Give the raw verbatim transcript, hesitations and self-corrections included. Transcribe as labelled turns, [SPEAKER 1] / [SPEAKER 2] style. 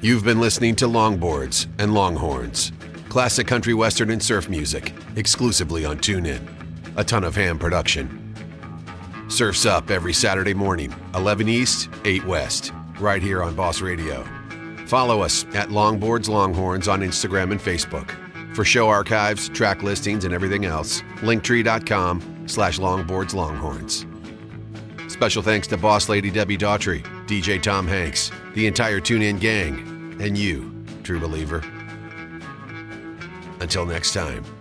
[SPEAKER 1] You've been listening to Longboards and Longhorns, classic country western and surf music, exclusively on TuneIn. A Ton of Ham production. Surf's up every Saturday morning, eleven East, eight West, right here on Boss Radio. Follow us at Longboards Longhorns on Instagram and Facebook. For show archives, track listings, and everything else, linktree.com slash longboards longhorns. Special thanks to Boss Lady Debbie Daughtry, D J Tom Hanks, the entire TuneIn gang, and you, true believer. Until next time.